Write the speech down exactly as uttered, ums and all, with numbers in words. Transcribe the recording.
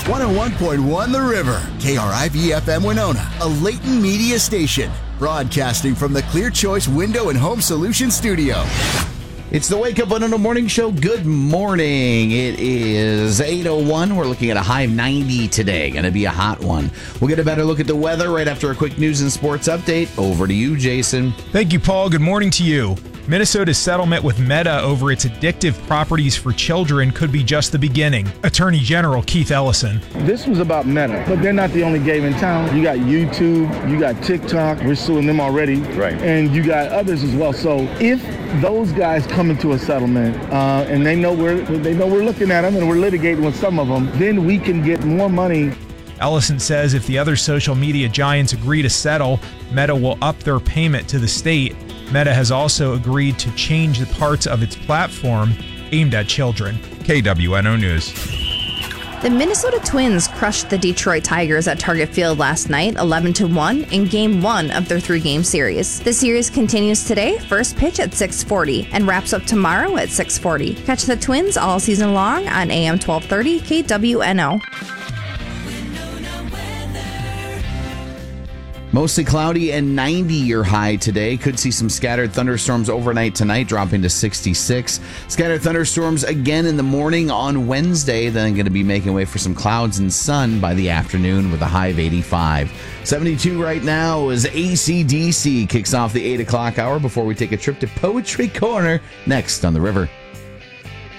one oh one point one The River, K R I V F M Winona, a Leighton Media station, broadcasting from the Clear Choice Window and Home Solutions studio. It's the Wake Up Winona Morning Show. Good morning. It is eight oh one. We're looking at a high of ninety today. Going to be a hot one. We'll get a better look at the weather right after a quick news and sports update. Over to you, Jason. Thank you, Paul. Good morning to you. Minnesota's settlement with Meta over its addictive properties for children could be just the beginning. Attorney General Keith Ellison. This was about Meta, but they're not the only game in town. You got YouTube, you got TikTok, we're suing them already, right? And you got others as well. So if those guys come into a settlement uh, and they know we're they know we're looking at them and we're litigating with some of them, then we can get more money. Ellison says if the other social media giants agree to settle, Meta will up their payment to the state. Meta has also agreed to change the parts of its platform aimed at children. K W N O News. The Minnesota Twins crushed the Detroit Tigers at Target Field last night, eleven to one, in Game one of their three-game series. The series continues today, first pitch at six forty, and wraps up tomorrow at six forty. Catch the Twins all season long on A M twelve thirty K W N O. Mostly cloudy and ninety your high today. Could see some scattered thunderstorms overnight tonight, dropping to sixty-six. Scattered thunderstorms again in the morning on Wednesday, then going to be making way for some clouds and sun by the afternoon with a high of eighty-five. seventy-two right now as A C D C kicks off the eight o'clock hour before we take a trip to Poetry Corner next on The River.